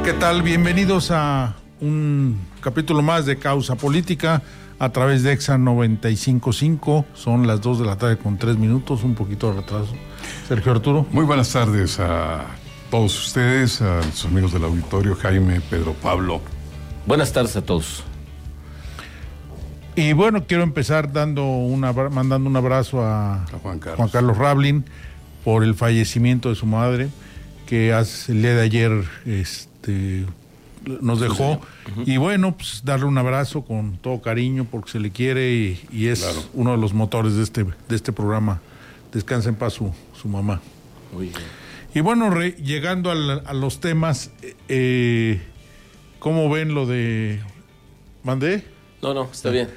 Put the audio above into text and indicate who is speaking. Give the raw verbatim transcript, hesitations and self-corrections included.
Speaker 1: ¿Qué tal? Bienvenidos a un capítulo más de Causa Política a través de Exa noventa y cinco punto cinco. Son las dos de la tarde con tres minutos, un poquito de retraso. Sergio Arturo.
Speaker 2: Muy buenas tardes a todos ustedes, a los amigos del auditorio, Jaime, Pedro, Pablo.
Speaker 3: Buenas tardes a todos.
Speaker 1: Y bueno, quiero empezar dando una, mandando un abrazo a,
Speaker 2: a Juan Carlos.
Speaker 1: Juan Carlos Rablin por el fallecimiento de su madre, que hace, el día de ayer este, nos dejó. Uh-huh. Y bueno, pues darle un abrazo con todo cariño porque se le quiere y, y es claro. uno de los motores de este, de este programa. Descansa en paz su, su mamá.
Speaker 3: Muy bien.
Speaker 1: Y bueno, re, llegando al, a los temas, eh, ¿cómo ven lo de... ¿Mandé?
Speaker 3: No, no, está bien.